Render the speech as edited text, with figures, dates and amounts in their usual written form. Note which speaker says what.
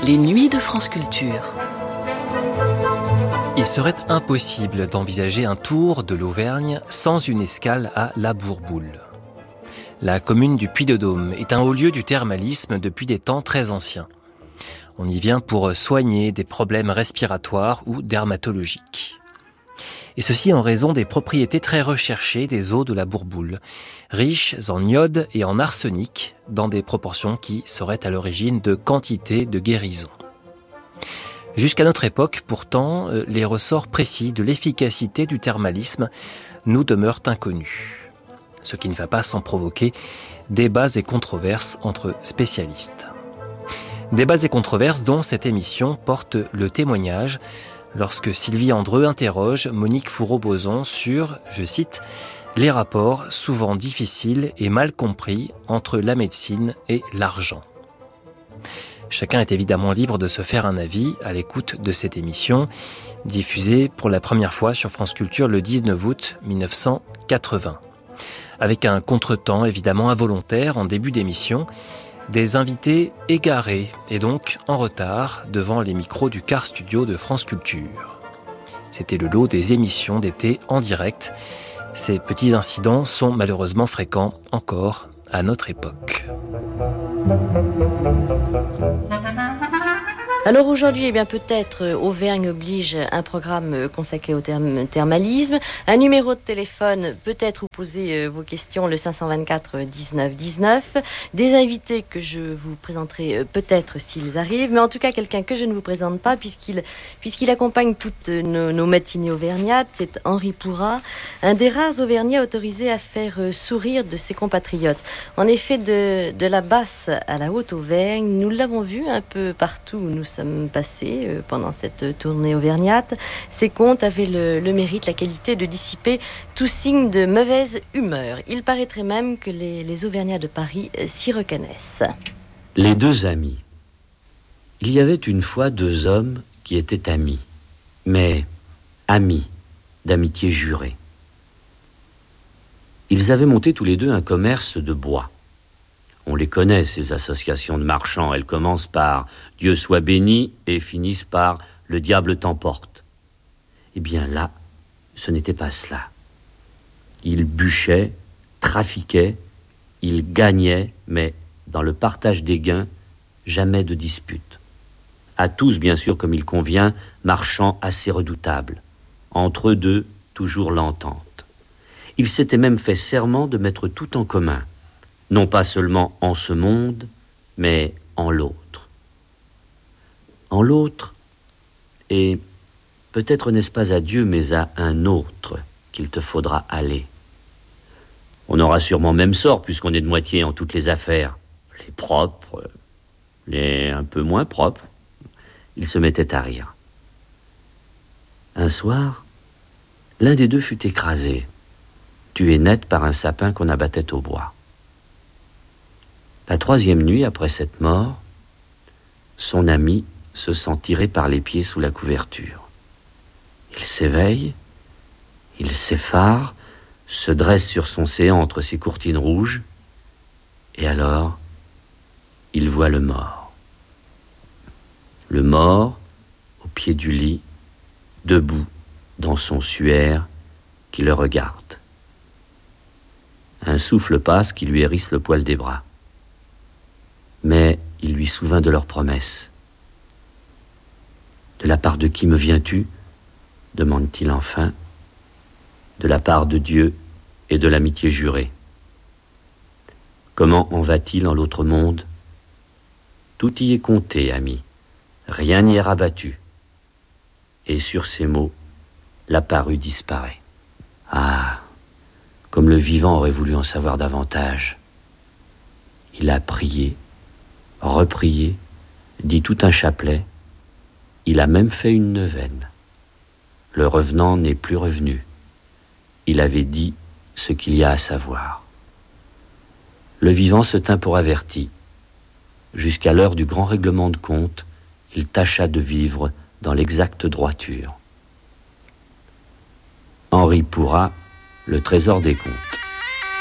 Speaker 1: Les nuits de France Culture.
Speaker 2: Il serait impossible d'envisager un tour de l'Auvergne sans une escale à La Bourboule. La commune du Puy-de-Dôme est un haut lieu du thermalisme depuis des temps très anciens. On y vient pour soigner des problèmes respiratoires ou dermatologiques. Et ceci en raison des propriétés très recherchées des eaux de la Bourboule, riches en iode et en arsenic, dans des proportions qui seraient à l'origine de quantité de guérison. Jusqu'à notre époque, pourtant, les ressorts précis de l'efficacité du thermalisme nous demeurent inconnus. Ce qui ne va pas sans provoquer débats et controverses entre spécialistes. Débats et controverses dont cette émission porte le témoignage lorsque Sylvie Andreu interroge Monique Fourreau-Boson sur, je cite, « les rapports souvent difficiles et mal compris entre la médecine et l'argent ». Chacun est évidemment libre de se faire un avis à l'écoute de cette émission, diffusée pour la première fois sur France Culture le 19 août 1980. Avec un contretemps évidemment involontaire en début d'émission, des invités égarés et donc en retard devant les micros du Car Studio de France Culture. C'était le lot des émissions d'été en direct. Ces petits incidents sont malheureusement fréquents encore à notre époque.
Speaker 3: Alors aujourd'hui, peut-être Auvergne oblige un programme consacré au thermalisme, un numéro de téléphone, peut-être vous poser vos questions, le 524 19 19, des invités que je vous présenterai peut-être s'ils arrivent, mais en tout cas quelqu'un que je ne vous présente pas puisqu'il accompagne toutes nos matinées auvergnates, c'est Henri Pourrat, un des rares Auvergnats autorisés à faire sourire de ses compatriotes. En effet, de la basse à la haute Auvergne, nous l'avons vu un peu partout où nous sommes passés pendant cette tournée auvergnate. Ces contes avaient le mérite, la qualité de dissiper tout signe de mauvaise humeur. Il paraîtrait même que les Auvergnats de Paris s'y reconnaissent.
Speaker 4: Les deux amis. Il y avait une fois deux hommes qui étaient amis, mais amis d'amitié jurée. Ils avaient monté tous les deux un commerce de bois. On les connaît, ces associations de marchands. Elles commencent par « Dieu soit béni » et finissent par « Le diable t'emporte ». Eh bien là, ce n'était pas cela. Ils bûchaient, trafiquaient, ils gagnaient, mais dans le partage des gains, jamais de dispute. À tous, bien sûr, comme il convient, marchands assez redoutables. Entre eux deux, toujours l'entente. Ils s'étaient même fait serment de mettre tout en commun. Non pas seulement en ce monde, mais en l'autre. En l'autre, et peut-être n'est-ce pas à Dieu, mais à un autre qu'il te faudra aller. On aura sûrement même sort, puisqu'on est de moitié en toutes les affaires. Les propres, les un peu moins propres. Ils se mettaient à rire. Un soir, l'un des deux fut écrasé, tué net par un sapin qu'on abattait au bois. La troisième nuit, après cette mort, son ami se sent tiré par les pieds sous la couverture. Il s'éveille, il s'effare, se dresse sur son séant entre ses courtines rouges, et alors, il voit le mort. Le mort, au pied du lit, debout dans son suaire, qui le regarde. Un souffle passe qui lui hérisse le poil des bras. Mais il lui souvint de leurs promesses. « De la part de qui me viens-tu » demande-t-il enfin. « De la part de Dieu et de l'amitié jurée. » Comment en va-t-il en l'autre monde ? Tout y est compté, ami. Rien n'y est rabattu. Et sur ces mots, l'apparu disparaît. Ah, comme le vivant aurait voulu en savoir davantage. Il a prié, reprié, dit tout un chapelet. Il a même fait une neuvaine. Le revenant n'est plus revenu. Il avait dit ce qu'il y a à savoir. Le vivant se tint pour averti. Jusqu'à l'heure du grand règlement de compte, il tâcha de vivre dans l'exacte droiture. Henri Pourrat, Le trésor des contes.